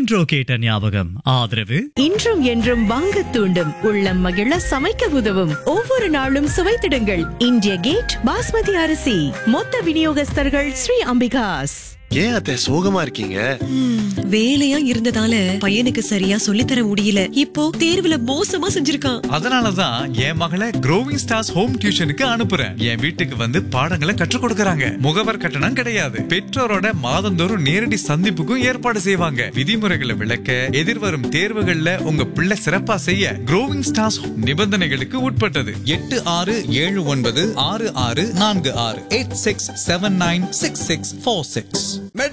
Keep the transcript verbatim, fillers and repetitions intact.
இன்றோ கேட்ட ஞாபகம். ஆதரவு இன்றும் என்றும் வாங்க தூண்டும், உள்ளம் மகிழ சமைக்க உதவும், ஒவ்வொரு நாளும் சுவைத்திடுங்கள் இந்திய கேட் பாஸ்மதி அரிசி. மொத்த விநியோகஸ்தர்கள் ஸ்ரீ அம்பிகாஸ். ஏன் அத்தை சோகமா இருக்கீங்க? வேலையா இருந்ததால பையனுக்கு சரியா சொல்லித்தர முடியல. இப்போ தேர்வுல மோசமா செஞ்சிருக்கான். அதனாலதான் என் மகளை க்ரோவிங் ஸ்டார்ஸ் ஹோம் டியூஷனுக்கு அனுப்புறேன். என் வீட்டுக்கு வந்து பாடங்களை கற்றுக் கொடுக்கறாங்க. முகவர் கட்டணம் கிடையாது. பெற்றோரோட மாதந்தோறும் நேரடி சந்திப்புக்கும் ஏற்பாடு செய்வாங்க. விதிமுறைகளை விளக்க, எதிர்வரும் தேர்வுகள்ல உங்க பிள்ளை சிறப்பா செய்ய க்ரோவிங் ஸ்டார்ஸ் நிபந்தனைகளுக்கு உட்பட்டது. எட்டு ஆறு ஏழு ஒன்பது ஆறு ஆறு நான்கு ஆறு eight six seven nine six six four six.